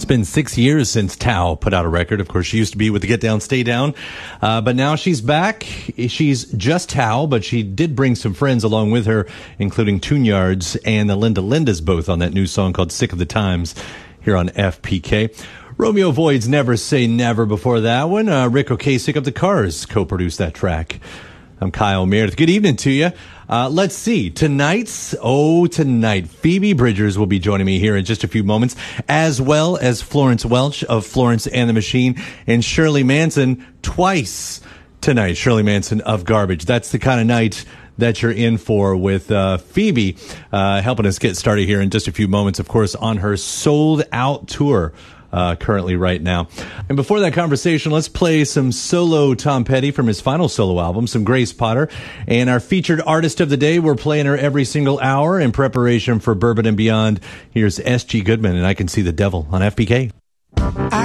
been 6 years since Tao put out a record. Of course, she used to be with the Get Down, Stay Down. But now she's back. She's just Tao, but she did bring some friends along with her, including Tune-Yards and the Linda Lindas, both on that new song called Sick of the Times here on FPK. Romeo Void's Never Say Never before that one. Rick Ocasek of the Cars co-produced that track. I'm Kyle Meredith. Good evening to you. Let's see. Tonight, Phoebe Bridgers will be joining me here in just a few moments, as well as Florence Welch of Florence and the Machine, and Shirley Manson twice tonight. Shirley Manson of Garbage. That's the kind of night that you're in for with Phoebe helping us get started here in just a few moments, of course, on her sold out tour. Currently right now. And before that conversation, let's play some solo Tom Petty from his final solo album, some Grace Potter. And our featured artist of the day, we're playing her every single hour in preparation for Bourbon and Beyond. Here's S.G. Goodman, and I Can See the Devil on FPK.